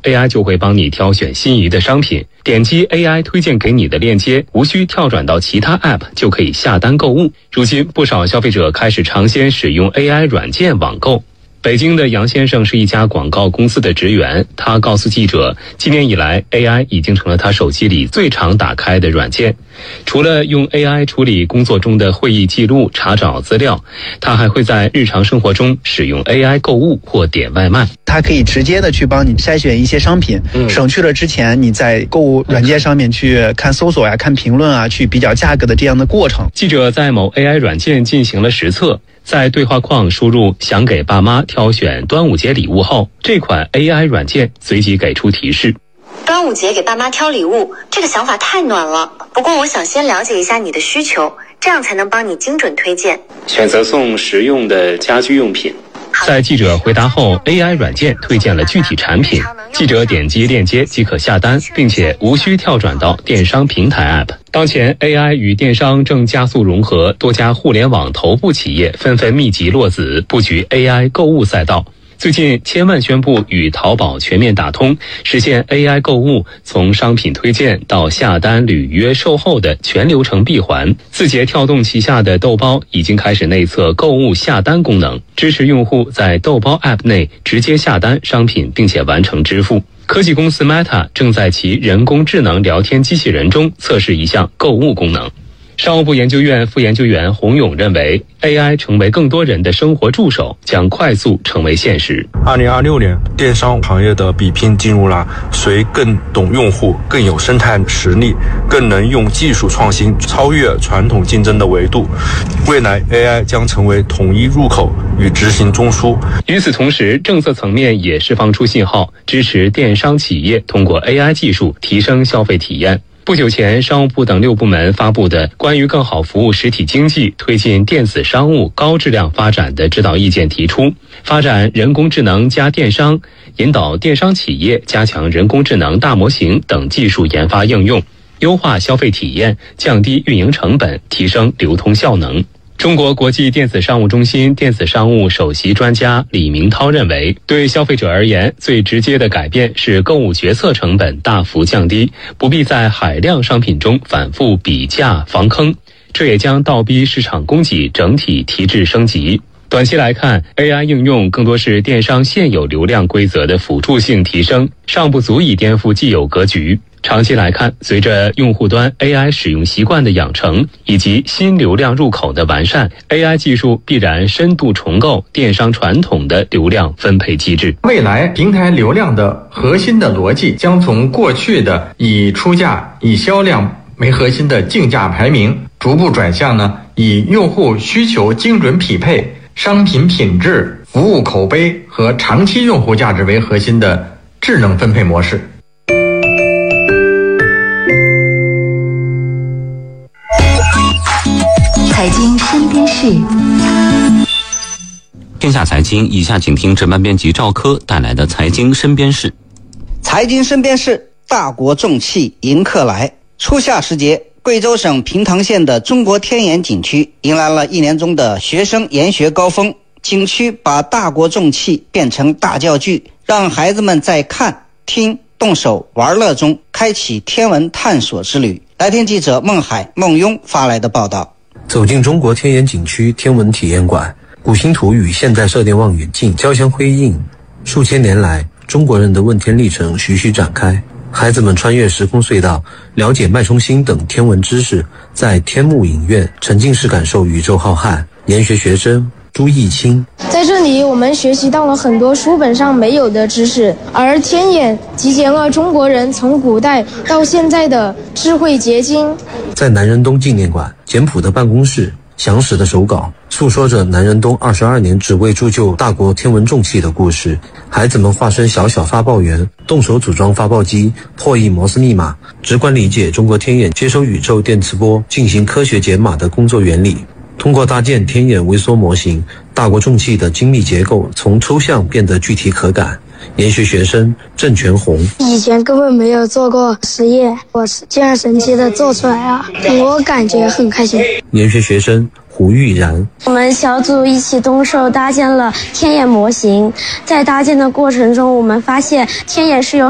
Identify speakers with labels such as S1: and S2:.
S1: AI 就会帮你挑选心仪的商品，点击 AI 推荐给你的链接，无需跳转到其他 App 就可以下单购物。如今，不少消费者开始尝鲜使用 AI 软件网购。北京的杨先生是一家广告公司的职员，他告诉记者，今年以来 AI 已经成了他手机里最常打开的软件。除了用 AI 处理工作中的会议记录、查找资料，他还会在日常生活中使用 AI 购物或点外卖。
S2: 它可以直接的去帮你筛选一些商品，省去了之前你在购物软件上面去看搜索呀、看评论啊，去比较价格的这样的过程。
S1: 记者在某 AI 软件进行了实测，在对话框输入想给爸妈挑选端午节礼物后，这款 AI 软件随即给出提示。
S3: 端午节给爸妈挑礼物，这个想法太暖了。不过我想先了解一下你的需求，这样才能帮你精准推荐。
S1: 选择送实用的家居用品。在记者回答后 ，AI 软件推荐了具体产品，记者点击链接即可下单，并且无需跳转到电商平台 App。当前 AI 与电商正加速融合，多家互联网头部企业纷纷密集落子，布局 AI 购物赛道。最近，千万宣布与淘宝全面打通，实现 AI 购物从商品推荐到下单、履约、售后的全流程闭环。字节跳动旗下的豆包已经开始内测购物下单功能，支持用户在豆包 App 内直接下单商品，并且完成支付。科技公司 Meta 正在其人工智能聊天机器人中测试一项购物功能。商务部研究院副研究员洪勇认为 ，AI 成为更多人的生活助手，将快速成为现实。
S4: 2026年，电商行业的比拼进入了谁更懂用户、更有生态实力、更能用技术创新超越传统竞争的维度。未来 AI 将成为统一入口与执行中枢。
S1: 与此同时，政策层面也释放出信号，支持电商企业通过 AI 技术提升消费体验。不久前，商务部等6部门发布的关于更好服务实体经济、推进电子商务高质量发展的指导意见提出，发展人工智能加电商，引导电商企业加强人工智能大模型等技术研发应用，优化消费体验，降低运营成本，提升流通效能。中国国际电子商务中心电子商务首席专家李明涛认为，对消费者而言，最直接的改变是购物决策成本大幅降低，不必在海量商品中反复比价防坑，这也将倒逼市场供给整体提质升级。短期来看 ，AI 应用更多是电商现有流量规则的辅助性提升，尚不足以颠覆既有格局。长期来看，随着用户端 AI 使用习惯的养成以及新流量入口的完善， AI 技术必然深度重构电商传统的流量分配机制。
S5: 未来平台流量的核心的逻辑将从过去的以出价、以销量为核心的竞价排名，逐步转向以用户需求精准匹配、商品品质、服务口碑和长期用户价值为核心的智能分配模式。
S6: 财经身边事，
S7: 天下财经，以下请听值班编辑赵科带来的财经身边事。
S8: 财经身边事，大国重器迎客来。初夏时节，贵州省平塘县的中国天眼景区迎来了1年中的学生研学高峰。景区把大国重器变成大教具，让孩子们在看、听、动手、玩乐中开启天文探索之旅。来听记者孟海、孟庸发来的报道。
S9: 走进中国天眼景区天文体验馆，古星图与现代射电望远镜交相辉映。数千年来，中国人的问天历程徐徐展开。孩子们穿越时空隧道，了解脉冲星等天文知识，在天幕影院沉浸式感受宇宙浩瀚。研学学生朱义清，
S10: 在这里我们学习到了很多书本上没有的知识，而天眼集结了中国人从古代到现在的智慧结晶。
S9: 在南仁东纪念馆，简朴的办公室，详实的手稿，诉说着南仁东22年只为铸就大国天文重器的故事。孩子们化身小小发报员，动手组装发报机，破译摩斯密码，直观理解中国天眼接收宇宙电磁波进行科学解码的工作原理。通过搭建天眼微缩模型，大国重器的精密结构从抽象变得具体可感。研学学生郑全红，
S11: 以前根本没有做过实验，我竟然神奇的做出来了，我感觉很开心。
S9: 研学学生胡玉然，
S12: 我们小组一起动手搭建了天眼模型，在搭建的过程中，我们发现天眼是由